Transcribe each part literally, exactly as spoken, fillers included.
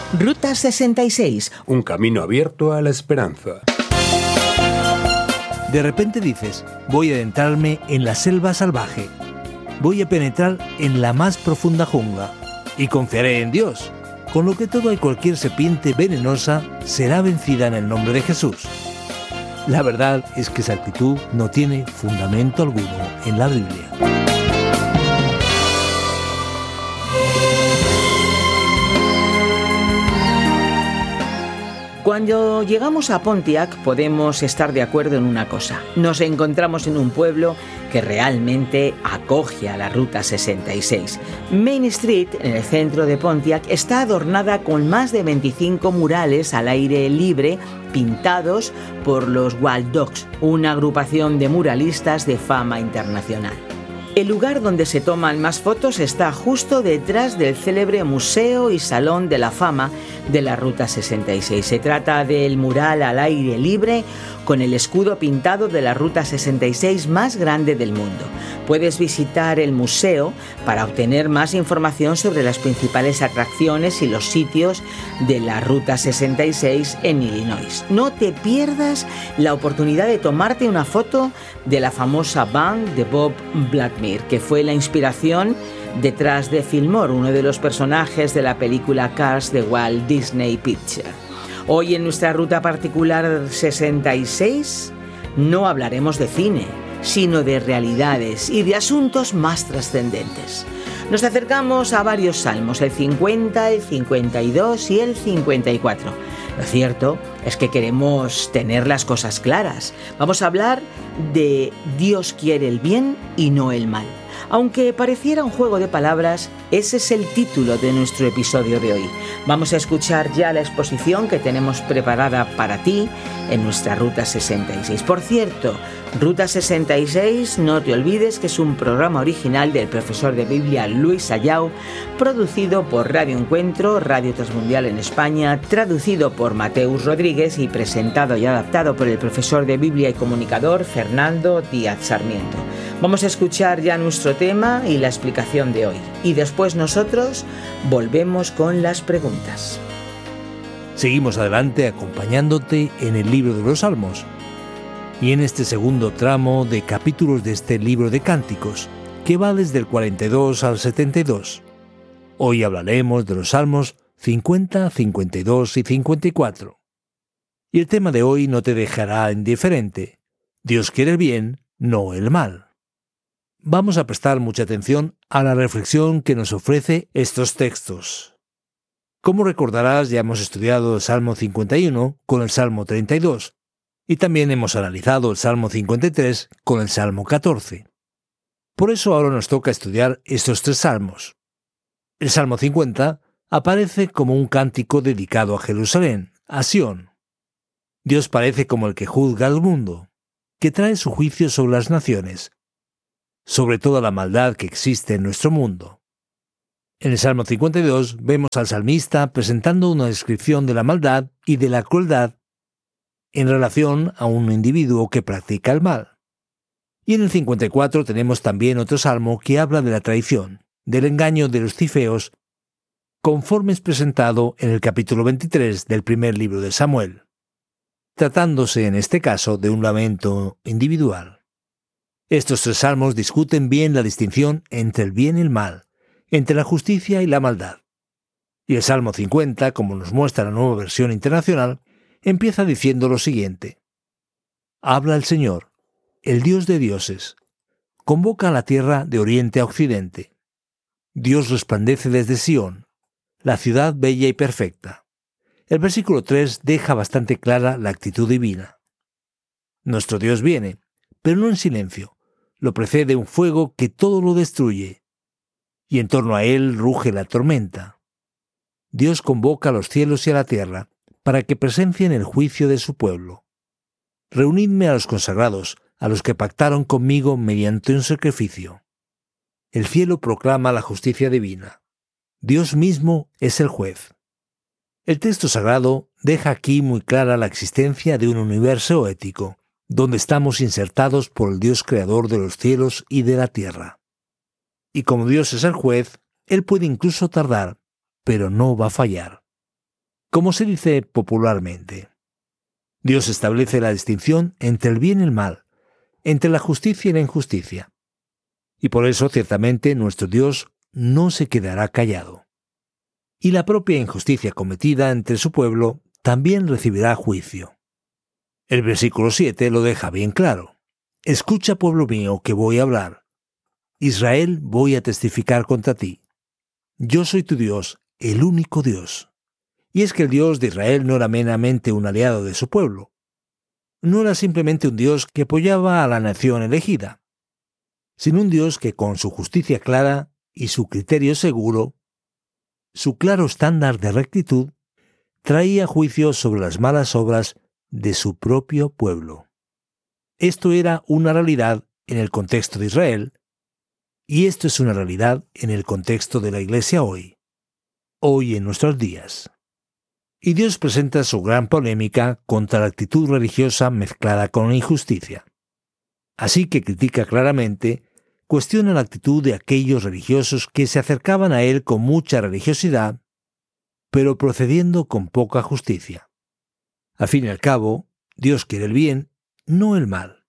Ruta sesenta y seis. Un camino abierto a la esperanza. De repente dices, voy a adentrarme en la selva salvaje. Voy a penetrar en la más profunda jungla y confiaré en Dios, con lo que toda y cualquier serpiente venenosa será vencida en el nombre de Jesús. La verdad es que esa actitud no tiene fundamento alguno en la Biblia. Cuando llegamos a Pontiac podemos estar de acuerdo en una cosa. Nos encontramos en un pueblo que realmente acoge a la Ruta sesenta y seis. Main Street, en el centro de Pontiac, está adornada con más de veinticinco murales al aire libre pintados por los Wild Dogs, una agrupación de muralistas de fama internacional. El lugar donde se toman más fotos está justo detrás del célebre Museo y Salón de la Fama de la Ruta sesenta y seis. Se trata del mural al aire libre con el escudo pintado de la Ruta sesenta y seis más grande del mundo. Puedes visitar el museo para obtener más información sobre las principales atracciones y los sitios de la Ruta sesenta y seis en Illinois. No te pierdas la oportunidad de tomarte una foto de la famosa van de Bob Blackmire, que fue la inspiración detrás de Fillmore, uno de los personajes de la película Cars de Walt Disney Pictures. Hoy en nuestra ruta particular sesenta y seis no hablaremos de cine, sino de realidades y de asuntos más trascendentes. Nos acercamos a varios salmos, el cincuenta, el cincuenta y dos y el cincuenta y cuatro. Lo cierto es que queremos tener las cosas claras. Vamos a hablar de Dios quiere el bien y no el mal. Aunque pareciera un juego de palabras, ese es el título de nuestro episodio de hoy. Vamos a escuchar ya la exposición que tenemos preparada para ti en nuestra Ruta sesenta y seis. Por cierto, Ruta sesenta y seis, no te olvides que es un programa original del profesor de Biblia Luis Ayau, producido por Radio Encuentro, Radio Transmundial en España, traducido por Mateus Rodríguez y presentado y adaptado por el profesor de Biblia y comunicador Fernando Díaz Sarmiento. Vamos a escuchar ya nuestro tema y la explicación de hoy. Y después nosotros volvemos con las preguntas. Seguimos adelante acompañándote en el libro de los Salmos y en este segundo tramo de capítulos de este libro de Cánticos, que va desde el cuarenta y dos al setenta y dos. Hoy hablaremos de los Salmos cincuenta, cincuenta y dos y cincuenta y cuatro. Y el tema de hoy no te dejará indiferente. Dios quiere el bien, no el mal. Vamos a prestar mucha atención a la reflexión que nos ofrece estos textos. Como recordarás, ya hemos estudiado el Salmo cincuenta y uno con el Salmo treinta y dos, y también hemos analizado el Salmo cincuenta y tres con el Salmo catorce. Por eso ahora nos toca estudiar estos tres salmos. El Salmo cincuenta aparece como un cántico dedicado a Jerusalén, a Sión. Dios parece como el que juzga al mundo, que trae su juicio sobre las naciones, sobre toda la maldad que existe en nuestro mundo. En el Salmo cincuenta y dos vemos al salmista presentando una descripción de la maldad y de la crueldad en relación a un individuo que practica el mal. Y en el cincuenta y cuatro tenemos también otro salmo que habla de la traición, del engaño de los cifeos, conforme es presentado en el capítulo veintitrés del primer libro de Samuel, tratándose en este caso de un lamento individual. Estos tres salmos discuten bien la distinción entre el bien y el mal, entre la justicia y la maldad. Y el Salmo cincuenta, como nos muestra la Nueva Versión Internacional, empieza diciendo lo siguiente: Habla el Señor, el Dios de dioses, convoca a la tierra de oriente a occidente. Dios resplandece desde Sión, la ciudad bella y perfecta. El versículo tres deja bastante clara la actitud divina. Nuestro Dios viene, pero no en silencio. Lo precede un fuego que todo lo destruye, y en torno a él ruge la tormenta. Dios convoca a los cielos y a la tierra para que presencien el juicio de su pueblo. Reunidme a los consagrados, a los que pactaron conmigo mediante un sacrificio. El cielo proclama la justicia divina. Dios mismo es el juez. El texto sagrado deja aquí muy clara la existencia de un universo ético, donde estamos insertados por el Dios creador de los cielos y de la tierra. Y como Dios es el juez, Él puede incluso tardar, pero no va a fallar. como se dice popularmente. Dios establece la distinción entre el bien y el mal, entre la justicia y la injusticia. Y por eso, ciertamente, nuestro Dios no se quedará callado. Y la propia injusticia cometida entre su pueblo también recibirá juicio. El versículo siete lo deja bien claro. Escucha, pueblo mío, que voy a hablar. Israel, voy a testificar contra ti. Yo soy tu Dios, el único Dios. Y es que el Dios de Israel no era meramente un aliado de su pueblo. No era simplemente un Dios que apoyaba a la nación elegida, sino un Dios que con su justicia clara y su criterio seguro, su claro estándar de rectitud, traía juicio sobre las malas obras de su propio pueblo. Esto era una realidad en el contexto de Israel, y esto es una realidad en el contexto de la Iglesia hoy, hoy en nuestros días. Y Dios presenta su gran polémica contra la actitud religiosa mezclada con la injusticia. Así que critica claramente, cuestiona la actitud de aquellos religiosos que se acercaban a Él con mucha religiosidad, pero procediendo con poca justicia. Al fin y al cabo, Dios quiere el bien, no el mal.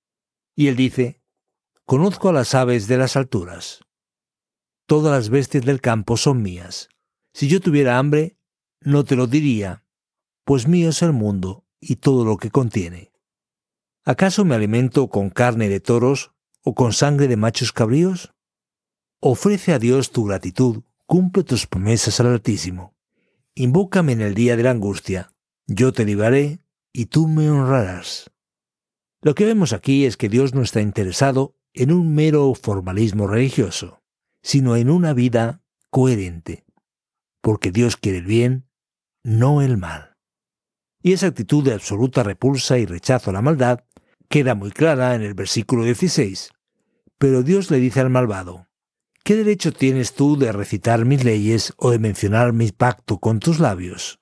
Y Él dice, conozco a las aves de las alturas. Todas las bestias del campo son mías. Si yo tuviera hambre, no te lo diría, pues mío es el mundo y todo lo que contiene. ¿Acaso me alimento con carne de toros o con sangre de machos cabríos? Ofrece a Dios tu gratitud, cumple tus promesas al Altísimo. Invócame en el día de la angustia, yo te libraré y tú me honrarás. Lo que vemos aquí es que Dios no está interesado en un mero formalismo religioso, sino en una vida coherente, porque Dios quiere el bien, no el mal. Y esa actitud de absoluta repulsa y rechazo a la maldad queda muy clara en el versículo dieciséis. Pero Dios le dice al malvado, ¿qué derecho tienes tú de recitar mis leyes o de mencionar mi pacto con tus labios?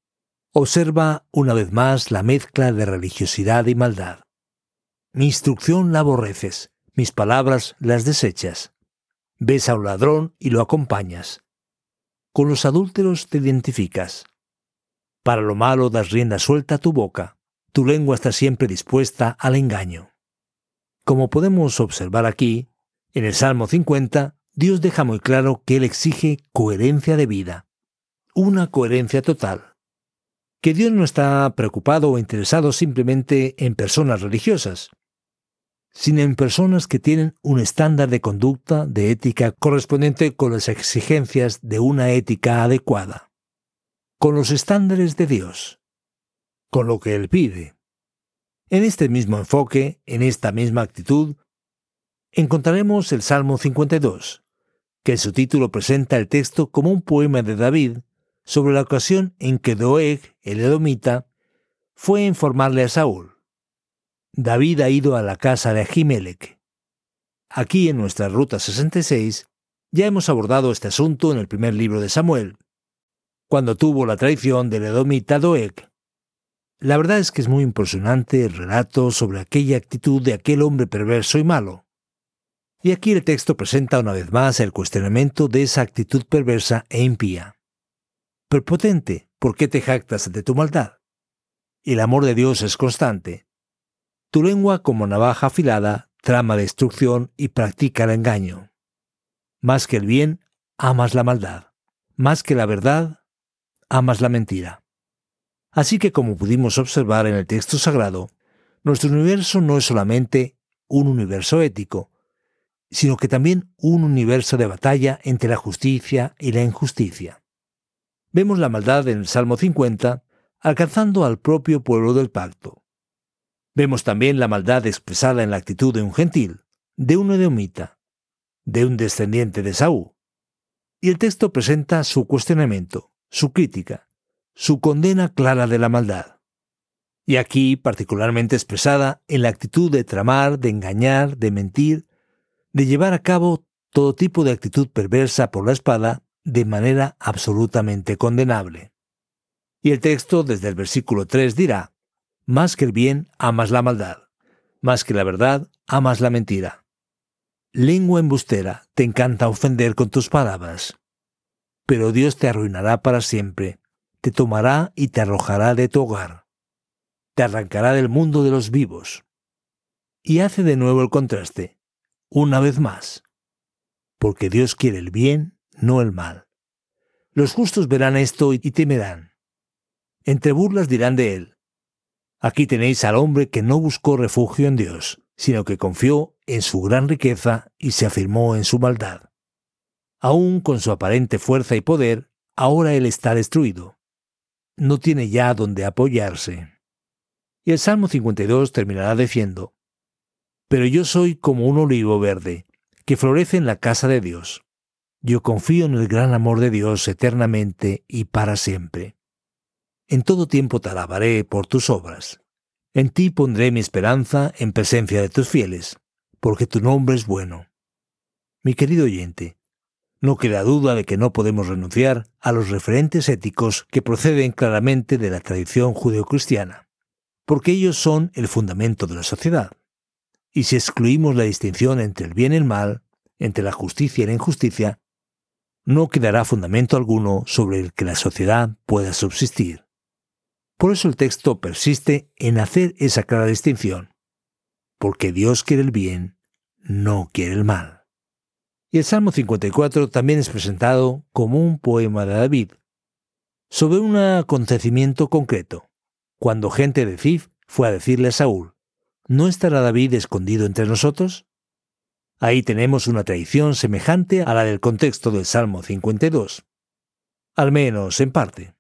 Observa una vez más la mezcla de religiosidad y maldad. Mi instrucción la aborreces, mis palabras las desechas. Ves a un ladrón y lo acompañas. Con los adúlteros te identificas. Para lo malo das rienda suelta a tu boca. Tu lengua está siempre dispuesta al engaño. Como podemos observar aquí, en el Salmo cincuenta, Dios deja muy claro que Él exige coherencia de vida. Una coherencia total. Que Dios no está preocupado o interesado simplemente en personas religiosas, sino en personas que tienen un estándar de conducta, de ética correspondiente con las exigencias de una ética adecuada, con los estándares de Dios, con lo que Él pide. En este mismo enfoque, en esta misma actitud, encontraremos el Salmo cincuenta y dos, que en su título presenta el texto como un poema de David sobre la ocasión en que Doeg, el edomita, fue a informarle a Saúl. David ha ido a la casa de Ahimelech. Aquí en nuestra Ruta sesenta y seis ya hemos abordado este asunto en el primer libro de Samuel, cuando tuvo la traición del edomita Doeg. La verdad es que es muy impresionante el relato sobre aquella actitud de aquel hombre perverso y malo. Y aquí el texto presenta una vez más el cuestionamiento de esa actitud perversa e impía. Prepotente, ¿por qué te jactas de tu maldad? El amor de Dios es constante. Tu lengua como navaja afilada trama destrucción y practica el engaño. Más que el bien, amas la maldad. Más que la verdad, amas la mentira. Así que, como pudimos observar en el texto sagrado, nuestro universo no es solamente un universo ético, sino que también un universo de batalla entre la justicia y la injusticia. Vemos la maldad en el Salmo cincuenta alcanzando al propio pueblo del pacto. Vemos también la maldad expresada en la actitud de un gentil, de un edomita, de un descendiente de Saúl. Y el texto presenta su cuestionamiento, su crítica, su condena clara de la maldad. Y aquí particularmente expresada en la actitud de tramar, de engañar, de mentir, de llevar a cabo todo tipo de actitud perversa por la espada de manera absolutamente condenable. Y el texto desde el versículo tres dirá, más que el bien, amas la maldad. Más que la verdad, amas la mentira. Lengua embustera, te encanta ofender con tus palabras. Pero Dios te arruinará para siempre, te tomará y te arrojará de tu hogar. Te arrancará del mundo de los vivos. Y hace de nuevo el contraste, una vez más. Porque Dios quiere el bien, no el mal. Los justos verán esto y temerán. Entre burlas dirán de él: aquí tenéis al hombre que no buscó refugio en Dios, sino que confió en su gran riqueza y se afirmó en su maldad. Aún con su aparente fuerza y poder, ahora él está destruido. No tiene ya donde apoyarse. Y el Salmo cincuenta y dos terminará diciendo: pero yo soy como un olivo verde, que florece en la casa de Dios. Yo confío en el gran amor de Dios eternamente y para siempre. En todo tiempo te alabaré por tus obras. En ti pondré mi esperanza en presencia de tus fieles, porque tu nombre es bueno. Mi querido oyente, no queda duda de que no podemos renunciar a los referentes éticos que proceden claramente de la tradición judeocristiana, porque ellos son el fundamento de la sociedad. Y si excluimos la distinción entre el bien y el mal, entre la justicia y la injusticia, no quedará fundamento alguno sobre el que la sociedad pueda subsistir. Por eso el texto persiste en hacer esa clara distinción, porque Dios quiere el bien, no quiere el mal. Y el Salmo cincuenta y cuatro también es presentado como un poema de David, sobre un acontecimiento concreto, cuando gente de Zif fue a decirle a Saúl: ¿no estará David escondido entre nosotros? Ahí tenemos una tradición semejante a la del contexto del Salmo cincuenta y dos, al menos en parte.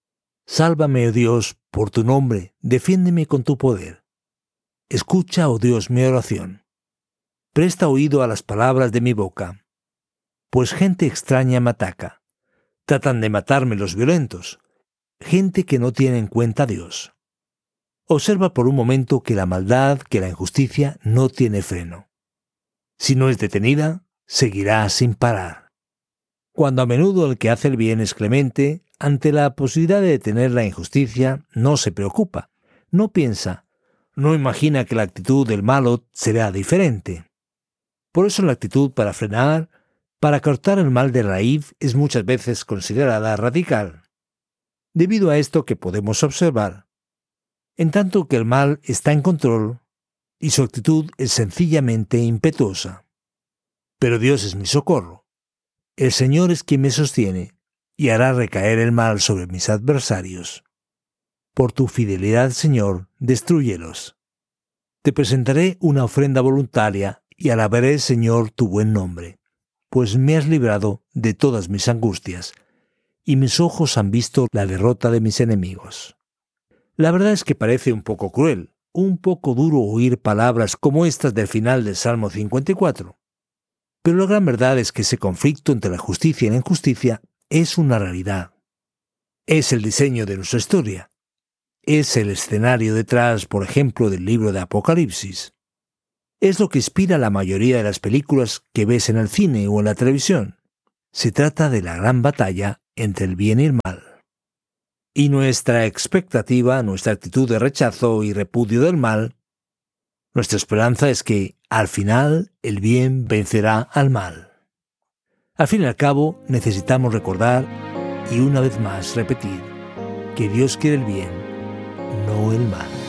Sálvame, oh Dios, por tu nombre, defiéndeme con tu poder. Escucha, oh Dios, mi oración. Presta oído a las palabras de mi boca. Pues gente extraña me ataca. Tratan de matarme los violentos, gente que no tiene en cuenta a Dios. Observa por un momento que la maldad, que la injusticia no tiene freno. Si no es detenida, seguirá sin parar. Cuando a menudo el que hace el bien es clemente, ante la posibilidad de detener la injusticia, no se preocupa, no piensa, no imagina que la actitud del malo será diferente. Por eso la actitud para frenar, para cortar el mal de raíz, es muchas veces considerada radical. Debido a esto que podemos observar, en tanto que el mal está en control y su actitud es sencillamente impetuosa. Pero Dios es mi socorro. El Señor es quien me sostiene y hará recaer el mal sobre mis adversarios. Por tu fidelidad, Señor, destrúyelos. Te presentaré una ofrenda voluntaria y alabaré, Señor, tu buen nombre, pues me has librado de todas mis angustias, y mis ojos han visto la derrota de mis enemigos. La verdad es que parece un poco cruel, un poco duro oír palabras como estas del final del Salmo cincuenta y cuatro. Pero la gran verdad es que ese conflicto entre la justicia y la injusticia es una realidad. Es el diseño de nuestra historia. Es el escenario detrás, por ejemplo, del libro de Apocalipsis. Es lo que inspira la mayoría de las películas que ves en el cine o en la televisión. Se trata de la gran batalla entre el bien y el mal. Y nuestra expectativa, nuestra actitud de rechazo y repudio del mal, nuestra esperanza es que, al final, el bien vencerá al mal. Al fin y al cabo, necesitamos recordar y una vez más repetir que Dios quiere el bien, no el mal.